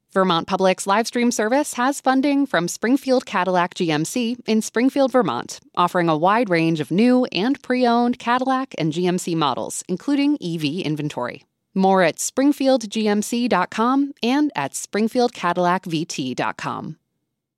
Vermont Public's live stream service has funding from Springfield Cadillac GMC in Springfield, Vermont, offering a wide range of new and pre-owned Cadillac and GMC models, including EV inventory. More at springfieldgmc.com and at springfieldcadillacvt.com.